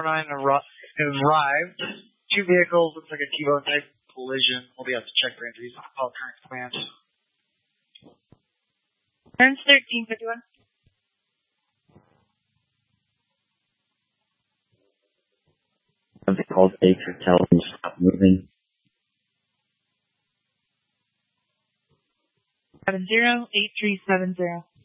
9 arrived. 2 vehicles, looks like a T-bone type collision. We'll be able to check for injuries. All current command. Turns 1351. Have they called Baker, tell them to stop moving? 70-8370.